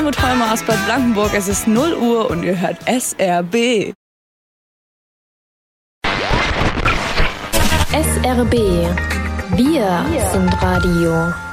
Helmut Heumer aus Bad Blankenburg. Es ist 0 Uhr und ihr hört SRB. SRB. Wir sind Radio.